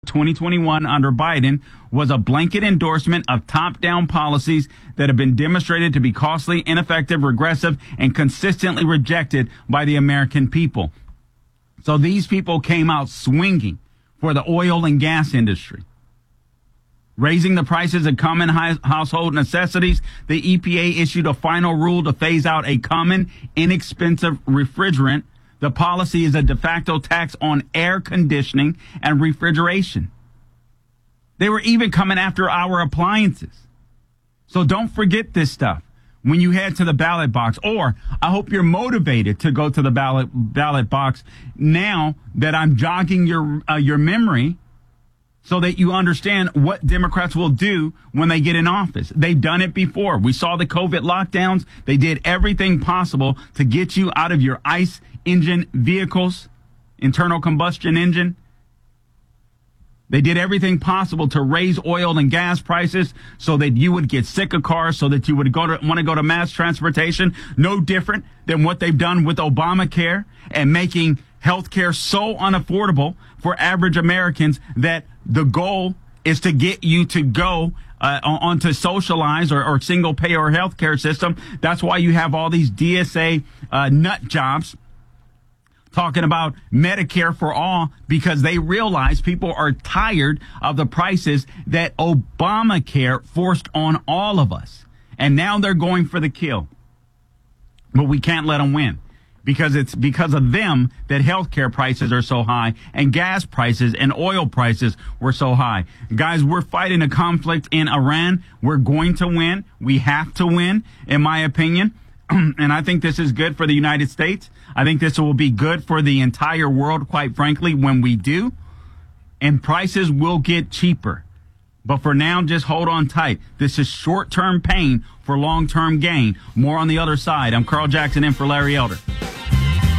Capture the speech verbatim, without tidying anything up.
twenty twenty-one under Biden was a blanket endorsement of top-down policies that have been demonstrated to be costly, ineffective, regressive, and consistently rejected by the American people. So these people came out swinging for the oil and gas industry. Raising the prices of common household necessities, the E P A issued a final rule to phase out a common, inexpensive refrigerant. The policy is a de facto tax on air conditioning and refrigeration. They were even coming after our appliances. So don't forget this stuff when you head to the ballot box. Or I hope you're motivated to go to the ballot ballot box now that I'm jogging your uh, your memory, so that you understand what Democrats will do when they get in office. They've done it before. We saw the COVID lockdowns. They did everything possible to get you out of your ICE engine vehicles, internal combustion engine. They did everything possible to raise oil and gas prices so that you would get sick of cars, so that you would go to want to go to mass transportation. No different than what they've done with Obamacare and making healthcare so unaffordable for average Americans that the goal is to get you to go uh, onto socialized or, or single payer healthcare system. That's why you have all these D S A uh, nut jobs talking about Medicare for all, because they realize people are tired of the prices that Obamacare forced on all of us. And now they're going for the kill. But we can't let them win, because it's because of them that healthcare prices are so high and gas prices and oil prices were so high. Guys, we're fighting a conflict in Iran. We're going to win. We have to win, in my opinion. And I think this is good for the United States. I think this will be good for the entire world, quite frankly, when we do. And prices will get cheaper. But for now, just hold on tight. This is short-term pain for long-term gain. More on the other side. I'm Carl Jackson in for Larry Elder.